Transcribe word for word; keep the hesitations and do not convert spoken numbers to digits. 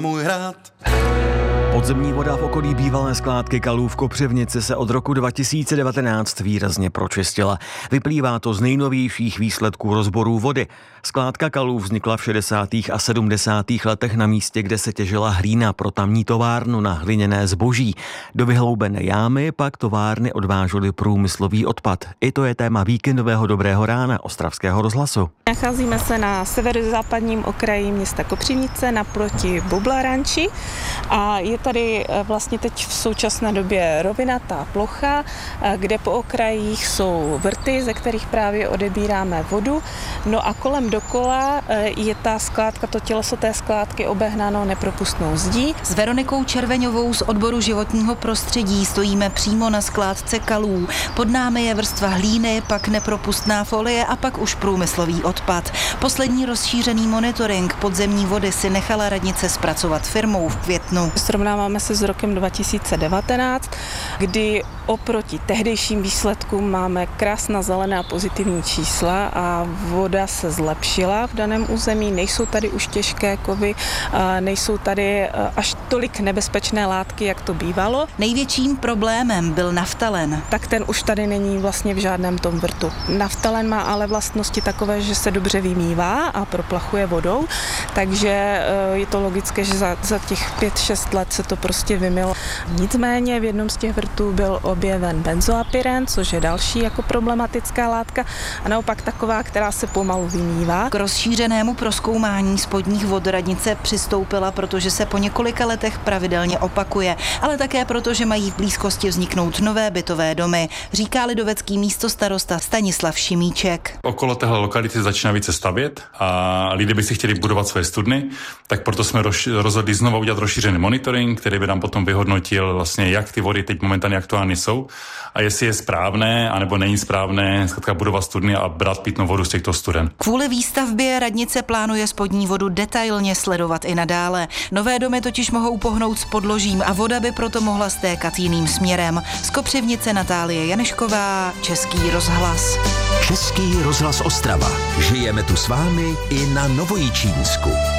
Můj hrad. Podzemní voda v okolí bývalé skládky Kalů v Kopřivnici se od roku dva tisíce devatenáct výrazně pročistila. Vyplývá to z nejnovějších výsledků rozborů vody. Skládka Kalů vznikla v šedesátých a sedmdesátých letech na místě, kde se těžila hlína pro tamní továrnu na hliněné zboží. Do vyhloubené jámy pak továrny odvážely průmyslový odpad. I to je téma víkendového Dobrého rána Ostravského rozhlasu. Nacházíme se na severozápadním okraji města Kopřivnice naproti Bublaranči a je tady vlastně teď v současné době rovinatá plocha, kde po okrajích jsou vrty, ze kterých právě odebíráme vodu. No a kolem dokola je ta skládka, to těleso té skládky obehnáno nepropustnou zdí. S Veronikou Červeňovou z odboru životního prostředí stojíme přímo na skládce Kalů. Pod námi je vrstva hlíny, pak nepropustná folie a pak už průmyslový odpad. Poslední rozšířený monitoring podzemní vody si nechala radnice zpracovat firmou v květnu. Srovnáváme se s rokem dva tisíce devatenáct, kdy oproti tehdejším výsledkům máme krásná zelená pozitivní čísla a voda se zlepšila v daném území. Nejsou tady už těžké kovy, nejsou tady až tolik nebezpečné látky, jak to bývalo. Největším problémem byl naftalen. Tak ten už tady není vlastně v žádném tom vrtu. Naftalen má ale vlastnosti takové, že se dobře vymývá a proplachuje vodou, takže je to logické, že za, za těch pět šest let se to prostě vymylo. Nicméně v jednom z těch vrtů byl objeven benzoapyren, což je další jako problematická látka a naopak taková, která se pomalu vymývá. K rozšířenému prozkoumání spodních vod radnice přistoupila, protože se po několika letech pravidelně opakuje, ale také proto, že mají v blízkosti vzniknout nové bytové domy, říká lidovecký místostarosta Stanislav Šimíček. Okolo téhle lokality začíná více stavět a lidé by si chtěli budovat své studny, tak proto jsme rozhodli znovu udělat rozšířený monitoring, který by nám potom vyhodnotil vlastně, jak ty vody teď momentálně aktuálně jsou a jestli je správné, anebo není správné zkrátka budovat studny a brát pitnou vodu z těchto studen. Kvůli výstavbě radnice plánuje spodní vodu detailně sledovat i nadále. Nové domy totiž mohou pohnout s podložím a voda by proto mohla stékat jiným směrem. Z Kopřivnice Natálie Janešková, Český rozhlas. Český rozhlas Ostrava. Žijeme tu s vámi i na Novojičínsku.